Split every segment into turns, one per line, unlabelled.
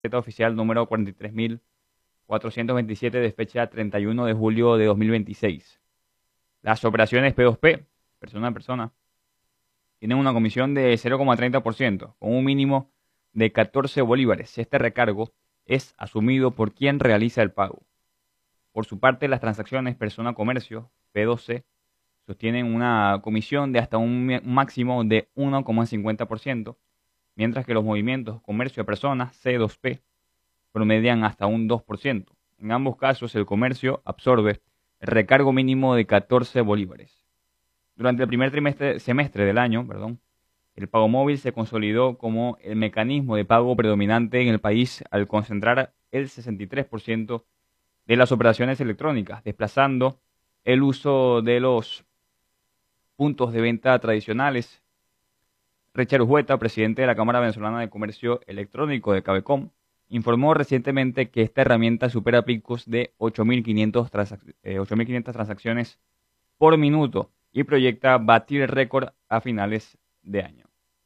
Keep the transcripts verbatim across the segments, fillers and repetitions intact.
Gaceta Oficial número cuarenta y tres mil cuatrocientos veintisiete de fecha treinta y uno de julio de dos mil veintiséis. Las operaciones P dos P, persona a persona, tienen una comisión de cero coma treinta por ciento, con un mínimo de catorce bolívares. Este recargo es asumido por quien realiza el pago. Por su parte, las transacciones persona-comercio, P dos C, sostienen una comisión de hasta un máximo de uno coma cincuenta por ciento, mientras que los movimientos comercio a personas, C dos P, promedian hasta un dos por ciento. En ambos casos, el comercio absorbe el recargo mínimo de catorce bolívares. Durante el primer trimestre, semestre del año, perdón, el pago móvil se consolidó como el mecanismo de pago predominante en el país al concentrar el sesenta y tres por ciento de las operaciones electrónicas, desplazando el uso de los puntos de venta tradicionales. Richard Hueta, presidente de la Cámara Venezolana de Comercio Electrónico de Cabecom, informó recientemente que esta herramienta supera picos de ocho mil quinientas transac eh, ocho mil quinientas transacciones por minuto y proyecta batir el récord a finales de año.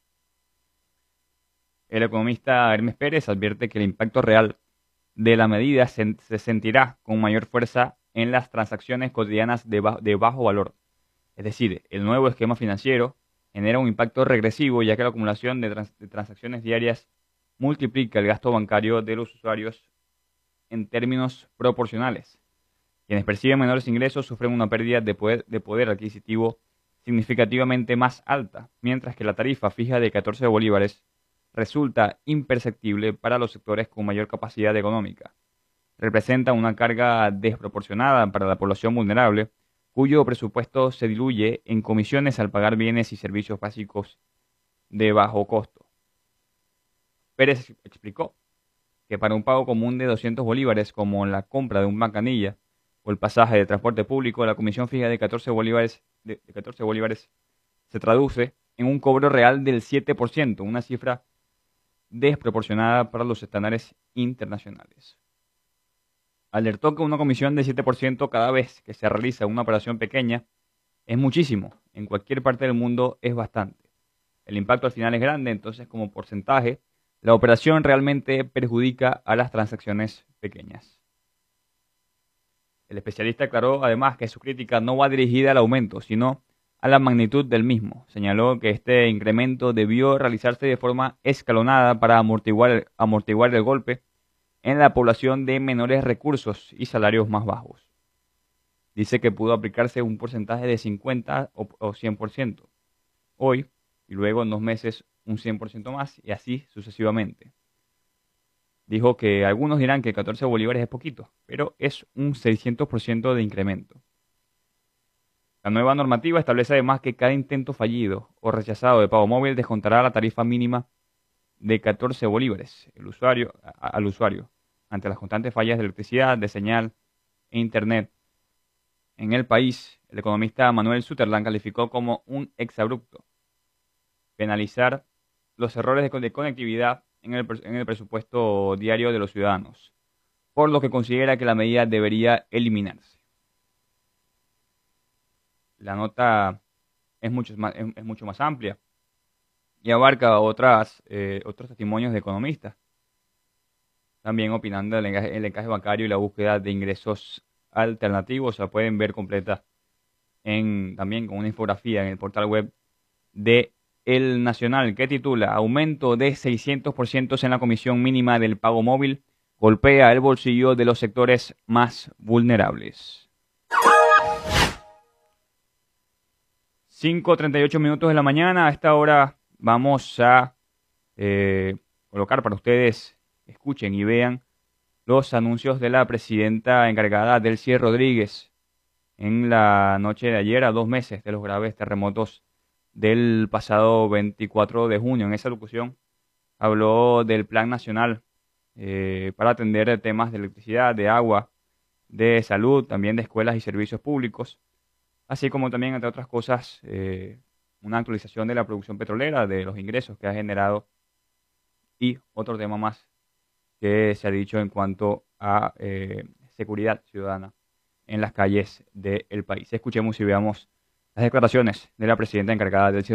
El economista Hermes Pérez advierte que el impacto real de la medida se, se sentirá con mayor fuerza en las transacciones cotidianas de, ba de bajo valor. Es decir, el nuevo esquema financiero genera un impacto regresivo, ya que la acumulación de, trans de transacciones diarias multiplica el gasto bancario de los usuarios en términos proporcionales. Quienes perciben menores ingresos sufren una pérdida de poder, de poder adquisitivo significativamente más alta, mientras que la tarifa fija de catorce bolívares resulta imperceptible para los sectores con mayor capacidad económica. Representa una carga desproporcionada para la población vulnerable, cuyo presupuesto se diluye en comisiones al pagar bienes y servicios básicos de bajo costo. Pérez explicó que para un pago común de doscientos bolívares, como la compra de una canilla o el pasaje de transporte público, la comisión fija de catorce bolívares, de, de catorce bolívares se traduce en un cobro real del siete por ciento, una cifra desproporcionada para los estándares internacionales. Alertó que una comisión de siete por ciento cada vez que se realiza una operación pequeña es muchísimo. En cualquier parte del mundo es bastante. El impacto al final es grande, entonces como porcentaje, la operación realmente perjudica a las transacciones pequeñas. El especialista aclaró además que su crítica no va dirigida al aumento, sino a la magnitud del mismo. Señaló que este incremento debió realizarse de forma escalonada para amortiguar, amortiguar el golpe en la población de menores recursos y salarios más bajos. Dice que pudo aplicarse un porcentaje de cincuenta o cien por ciento hoy y luego en dos meses un cien por ciento más y así sucesivamente. Dijo que algunos dirán que catorce bolívares es poquito, pero es un seiscientos por ciento de incremento. La nueva normativa establece además que cada intento fallido o rechazado de pago móvil descontará la tarifa mínima de catorce bolívares el usuario, a, al usuario ante las constantes fallas de electricidad, de señal e internet. En el país, el economista Manuel Sutherland calificó como un exabrupto penalizar los errores de conectividad en el, en el presupuesto diario de los ciudadanos, por lo que considera que la medida debería eliminarse. La nota es mucho más, es, es mucho más amplia y abarca otras, eh, otros testimonios de economistas, también opinando el encaje, el encaje bancario y la búsqueda de ingresos alternativos. La pueden ver completa en, también con una infografía en el portal web de El Nacional, que titula Aumento de seiscientos por ciento en la comisión mínima del pago móvil golpea el bolsillo de los sectores más vulnerables. cinco treinta y ocho minutos de la mañana. A esta hora vamos a eh, colocar para ustedes, escuchen y vean los anuncios de la presidenta encargada, Delcy Rodríguez, en la noche de ayer, a dos meses de los graves terremotos del pasado veinticuatro de junio. En esa locución habló del Plan Nacional eh, para atender temas de electricidad, de agua, de salud, también de escuelas y servicios públicos, así como también, entre otras cosas, eh, una actualización de la producción petrolera, de los ingresos que ha generado y otro tema más que se ha dicho en cuanto a eh, seguridad ciudadana en las calles del país. Escuchemos y veamos las declaraciones de la presidenta encargada del